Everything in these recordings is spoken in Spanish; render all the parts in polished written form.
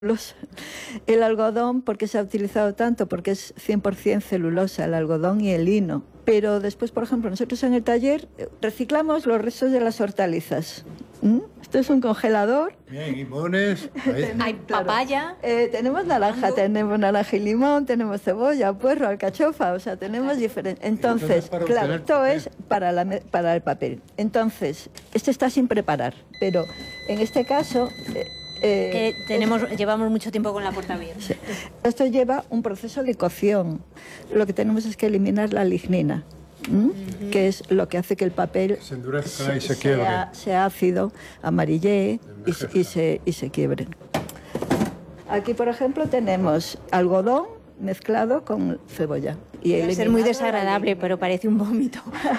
El algodón, ¿por qué se ha utilizado tanto? Porque es 100% celulosa, el algodón y el lino. Pero después, por ejemplo, nosotros en el taller reciclamos los restos de las hortalizas. Esto es un congelador. Bien, limones. Hay papaya. Tenemos naranja y limón, tenemos cebolla, puerro, alcachofa, o sea, tenemos diferentes. Entonces, claro, esto es para el papel. Entonces, este está sin preparar, pero en este caso... llevamos mucho tiempo con la puerta abierta. Sí. Esto lleva un proceso de cocción. Lo que tenemos es que eliminar la lignina, que es lo que hace que el papel se endurezca y se quiebre. Sea ácido, amarille y se quiebre. Aquí, por ejemplo, tenemos algodón mezclado con cebolla. Debe ser muy desagradable, pero parece un vómito.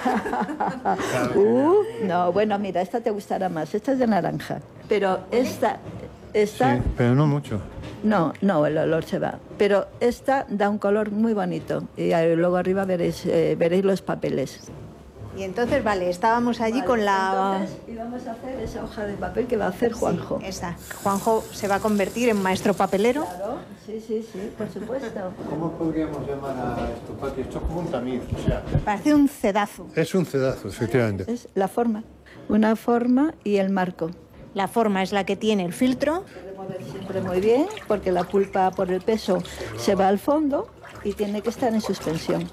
No, bueno, mira, esta te gustará más. Esta es de naranja. Pero esta... Sí, pero no mucho. No, el olor se va. Pero esta da un color muy bonito. Y luego arriba veréis los papeles. Y entonces, vale, estábamos allí con la... Entonces, íbamos a hacer esa hoja de papel que va a hacer Juanjo. Sí, esa. Juanjo se va a convertir en maestro papelero. Claro, sí, por supuesto. ¿Cómo podríamos llamar a esto, Pati? Esto es como un tamiz, o sea... Parece un cedazo. Es un cedazo, efectivamente. Es la forma. Una forma y el marco. La forma es la que tiene el filtro. Se debe mover siempre muy bien, porque la pulpa por el peso se va al fondo y tiene que estar en suspensión.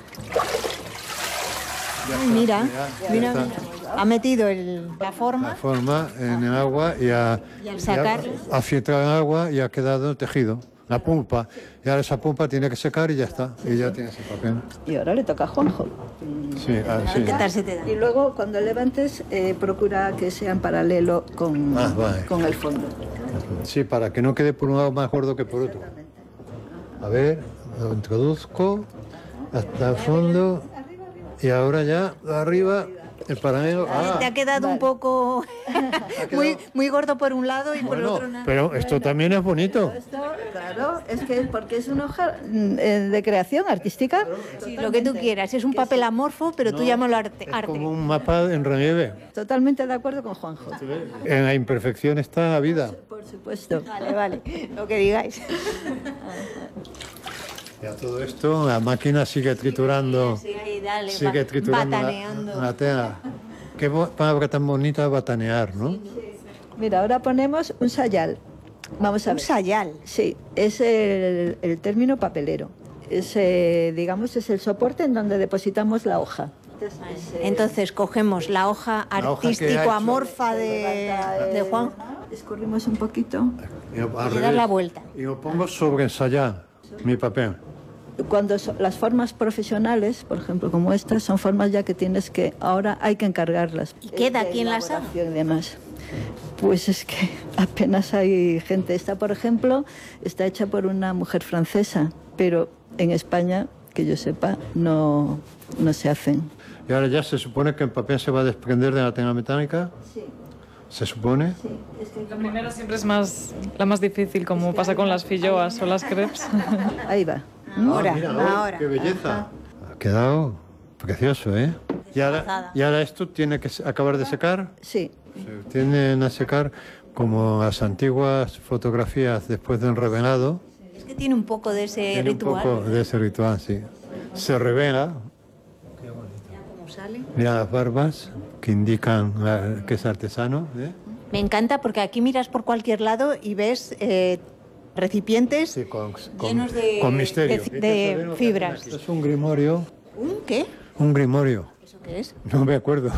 Mira. Ha metido la forma. La forma en el agua y al sacarla ha filtrado el agua y ha quedado el tejido, la pulpa. Y ahora esa pulpa tiene que secar y ya está. Y ya tienes el papel. Y ahora le toca a Juanjo. Sí, sí. ¿Qué tal se te da? Y luego, cuando levantes, procura que sea en paralelo con el fondo. Sí, para que no quede por un lado más gordo que por otro. A ver, lo introduzco hasta el fondo y ahora ya arriba el paralelo. Te ha quedado un poco muy gordo por un lado y por el otro nada. Pero esto también es bonito. Esto, claro, es que porque es una hoja de creación artística. Sí, lo que tú quieras, es un papel amorfo, pero tú llámalo arte. Es como un mapa en relieve. Totalmente de acuerdo con Juanjo. En la imperfección está la vida. Por supuesto. Vale, lo que digáis. Ya todo esto, la máquina sigue triturando. Sigue triturando bataneando. la tela. Qué palabra tan bonita, batanear, ¿no? Sí. Mira, ahora ponemos un sayal. Vamos a ver. Un sayal. Sí, es el término papelero. Digamos, es el soporte en donde depositamos la hoja. Entonces cogemos la hoja artístico-amorfa de Juan. Escurrimos un poquito. Y das la vuelta. Y lo pongo sobre el sayal, mi papel. Cuando las formas profesionales, por ejemplo, como estas, son formas ya que tienes que... Ahora hay que encargarlas. ¿Y queda aquí en la sala? Y demás. Pues es que apenas hay gente. Esta, por ejemplo, está hecha por una mujer francesa, pero en España, que yo sepa, no se hacen. ¿Y ahora ya se supone que el papel se va a desprender de la tela metálica? Sí. ¿Se supone? Sí. Es que La primera siempre es la más difícil, como pasa con las filloas o las crepes. Ahí va. Ahora, mira, ahora. ¡Qué belleza! Ha quedado precioso, ¿eh? Y ahora esto tiene que acabar de secar. Sí. Se tienden a secar como las antiguas fotografías después del revelado. Es que tiene un poco de ese ritual. Un poco de ese ritual, sí. Se revela. ¿Cómo sale? Mira las barbas que indican que es artesano. Me encanta porque aquí miras por cualquier lado y ves recipientes Sí, llenos con misterio. de fibras. Esto es un grimorio. ¿Un qué? Un grimorio. ¿Eso qué es? No me acuerdo.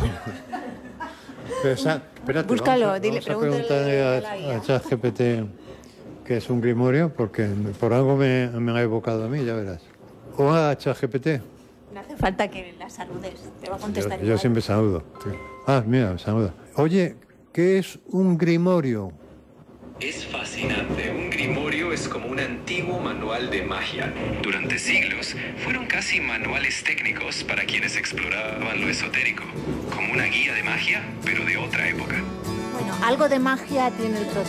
Pero espérate, Búscalo, vamos a preguntarle a ChatGPT qué es un grimorio, porque por algo me ha evocado a mí, ya verás. O a ChatGPT. No hace falta que la saludes, te va a contestar Yo igual. siempre saludo. Sí. Mira, saluda. Oye, ¿qué es un grimorio? Es fascinante. Un grimorio es como un antiguo manual de magia. Durante siglos, fueron casi manuales técnicos para quienes exploraban lo esotérico. Como una guía de magia, pero de otra época. Bueno, algo de magia tiene el proceso.